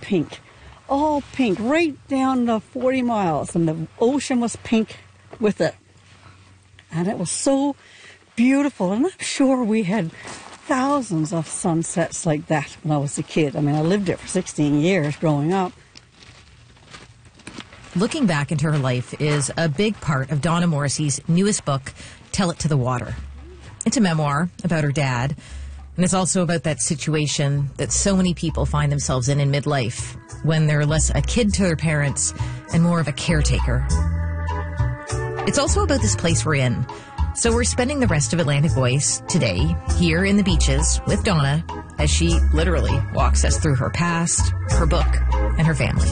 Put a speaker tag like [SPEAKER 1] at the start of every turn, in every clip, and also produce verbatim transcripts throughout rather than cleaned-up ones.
[SPEAKER 1] pink. All pink, right down the forty miles, and the ocean was pink with it. And it was so beautiful, and I'm sure we had thousands of sunsets like that when I was a kid. I mean, I lived there for sixteen years growing up.
[SPEAKER 2] Looking back into her life is a big part of Donna Morrissey's newest book, Tell It to the Water. It's a memoir about her dad, and it's also about that situation that so many people find themselves in in midlife, when they're less a kid to their parents and more of a caretaker. It's also about this place we're in. So we're spending the rest of Atlantic Voice today here in the beaches with Donna as she literally walks us through her past, her book, and her family.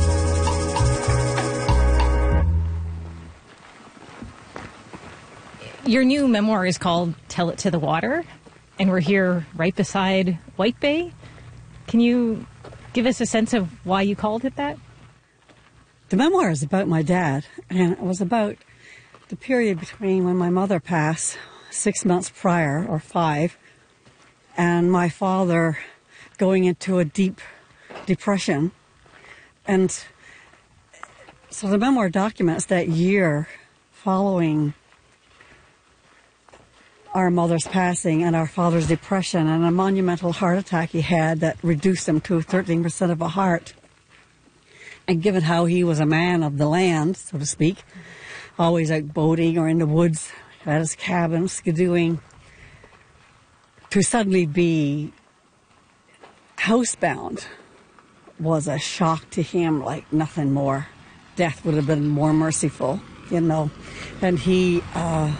[SPEAKER 3] Your new memoir is called Tell It to the Water, and we're here right beside White Bay. Can you give us a sense of why you called it that?
[SPEAKER 1] The memoir is about my dad, and it was about the period between when my mother passed, six months prior, or five, and my father going into a deep depression. And so the memoir documents that year following our mother's passing and our father's depression and a monumental heart attack he had that reduced him to thirteen percent of a heart. And given how he was a man of the land, so to speak, always out boating or in the woods at his cabin, skidooing, to suddenly be housebound was a shock to him like nothing more. Death would have been more merciful, you know. And he... Uh,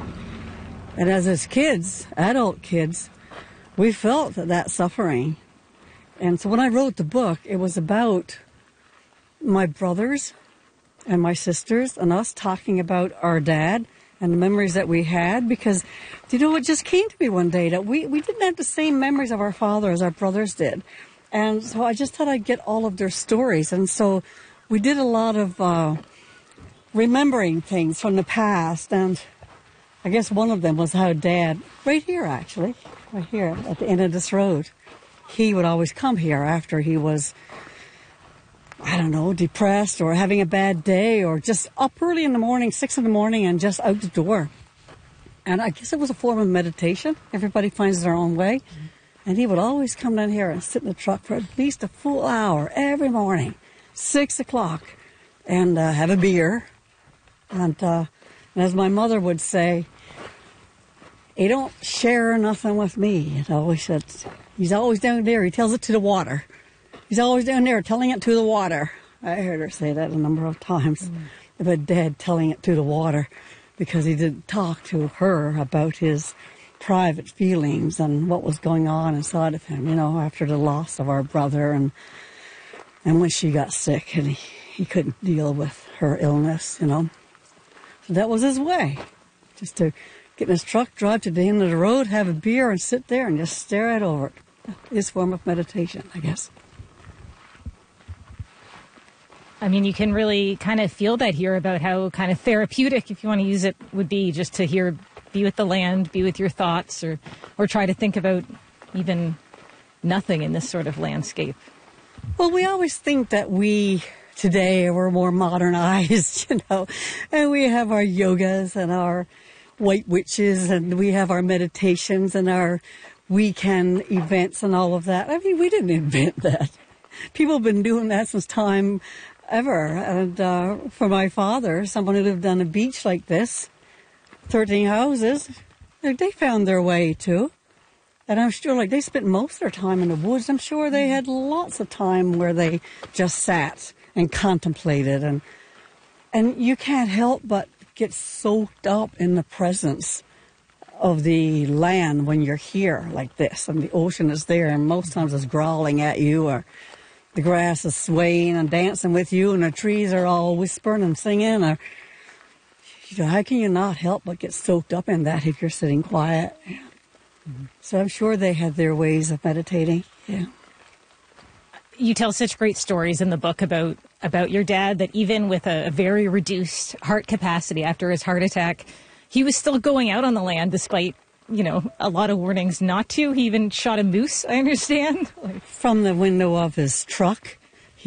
[SPEAKER 1] And as his kids, adult kids, we felt that suffering. And so when I wrote the book, it was about my brothers and my sisters and us talking about our dad and the memories that we had. Because, you know, it just came to me one day that we, we didn't have the same memories of our father as our brothers did. And so I just thought I'd get all of their stories. And so we did a lot of uh, remembering things from the past. And I guess one of them was how Dad, right here actually, right here at the end of this road, he would always come here after he was, I don't know, depressed or having a bad day or just up early in the morning, six in the morning and just out the door. And I guess it was a form of meditation. Everybody finds their own way. And he would always come down here and sit in the truck for at least a full hour every morning, six o'clock, and uh, have a beer. And, uh, and as my mother would say, he don't share nothing with me. You know, he said, he's always down there. He tells it to the water. He's always down there telling it to the water. I heard her say that a number of times mm. about Dad telling it to the water because he didn't talk to her about his private feelings and what was going on inside of him, you know, after the loss of our brother and and when she got sick and he, he couldn't deal with her illness, you know. So that was his way, just to get in his truck, drive to the end of the road, have a beer, and sit there and just stare out over it. His form of meditation, I guess.
[SPEAKER 3] I mean, you can really kind of feel that here about how kind of therapeutic, if you want to use it, would be just to hear, be with the land, be with your thoughts, or, or try to think about even nothing in this sort of landscape.
[SPEAKER 1] Well, we always think that we today we're more modernized, you know, and we have our yogas and our white witches, and we have our meditations and our weekend events and all of that. I mean, we didn't invent that. People have been doing that since time ever. And uh, for my father, someone who lived on a beach like this, thirteen houses, they found their way too. And I'm sure, like, they spent most of their time in the woods. I'm sure they had lots of time where they just sat and contemplated. And and you can't help but get soaked up in the presence of the land when you're here like this. And the ocean is there, and most times it's growling at you, or the grass is swaying and dancing with you, and the trees are all whispering and singing. Or, you know, how can you not help but get soaked up in that if you're sitting quiet? Yeah. Mm-hmm. So I'm sure they had their ways of meditating. Yeah.
[SPEAKER 3] You tell such great stories in the book about about your dad that even with a, a very reduced heart capacity after his heart attack, he was still going out on the land despite, you know, a lot of warnings not to. He even shot a moose, I understand.
[SPEAKER 1] From the window of his truck.